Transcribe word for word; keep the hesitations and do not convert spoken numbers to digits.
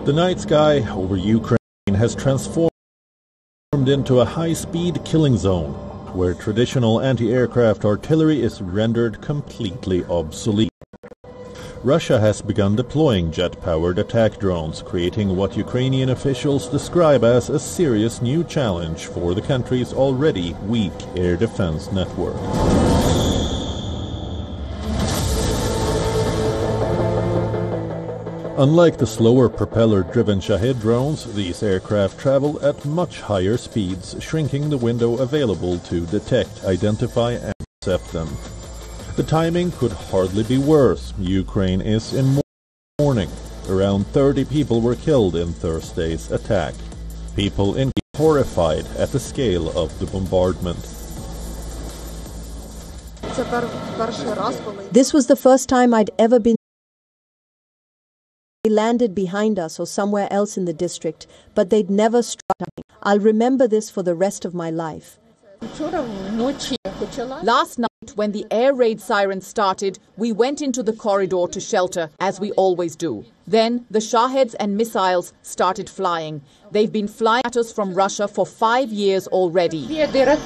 The night sky over Ukraine has transformed into a high-speed killing zone, where traditional anti-aircraft artillery is rendered completely obsolete. Russia has begun deploying jet-powered attack drones, creating what Ukrainian officials describe as a serious new challenge for the country's already weak air defense network. Unlike the slower propeller-driven Shahed drones, these aircraft travel at much higher speeds, shrinking the window available to detect, identify and intercept them. The timing could hardly be worse. Ukraine is in mourning. Around thirty people were killed in Thursday's attack. People in horrified at the scale of the bombardment. This was the first time I'd ever been. They landed behind us or somewhere else in the district, but they'd never struck me. I'll remember this for the rest of my life. Last night, when the air raid sirens started, we went into the corridor to shelter, as we always do. Then, the Shaheds and missiles started flying. They've been flying at us from Russia for five years already.